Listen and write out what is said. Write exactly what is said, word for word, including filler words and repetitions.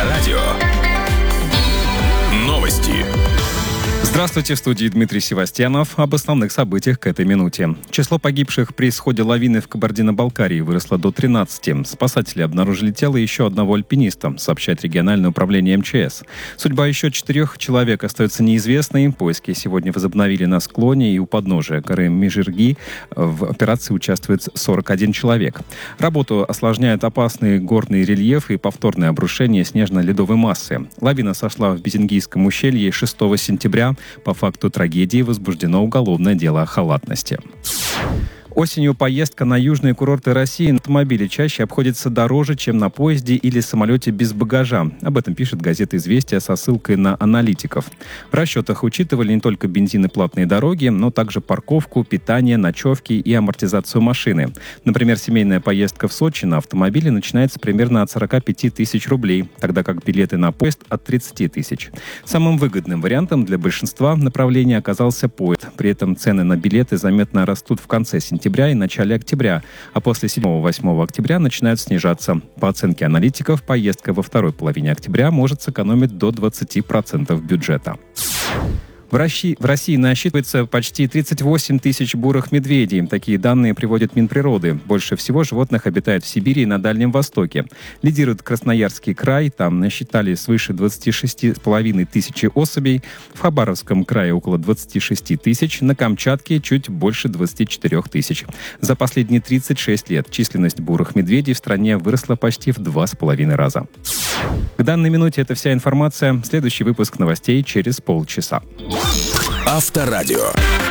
Авторадио. Новости. Здравствуйте, в студии Дмитрий Севастьянов. Об основных событиях к этой минуте. Число погибших при сходе лавины в Кабардино-Балкарии выросло до тринадцати. Спасатели обнаружили тело еще одного альпиниста, сообщает региональное управление эм че эс. Судьба еще четырех человек остается неизвестной. Поиски сегодня возобновили на склоне и у подножия горы Межирги. В операции участвует сорок один человек. Работу осложняют опасный горный рельеф и повторное обрушение снежно-ледовой массы. Лавина сошла в Безингийском ущелье шестого сентября. По факту трагедии возбуждено уголовное дело о халатности. Осенью поездка на южные курорты России на автомобиле чаще обходится дороже, чем на поезде или самолете без багажа. Об этом пишет газета «Известия» со ссылкой на аналитиков. В расчетах учитывали не только бензин и платные дороги, но также парковку, питание, ночевки и амортизацию машины. Например, семейная поездка в Сочи на автомобиле начинается примерно от сорока пяти тысяч рублей, тогда как билеты на поезд от тридцати тысяч. Самым выгодным вариантом для большинства направлений оказался поезд. При этом цены на билеты заметно растут в конце сентября и начале октября, а после седьмого-восьмого октября начинают снижаться. По оценке аналитиков, поездка во второй половине октября может сэкономить до двадцати процентов бюджета. В России, в России насчитывается почти тридцать восемь тысяч бурых медведей. Такие данные приводит Минприроды. Больше всего животных обитает в Сибири и на Дальнем Востоке. Лидирует Красноярский край. Там насчитали свыше двадцати шести с половиной тысячи особей. В Хабаровском крае около двадцати шести тысяч. На Камчатке чуть больше двадцати четырёх тысяч. За последние тридцать шесть лет численность бурых медведей в стране выросла почти в два с половиной раза. К данной минуте это вся информация. Следующий выпуск новостей через полчаса. Авторадио.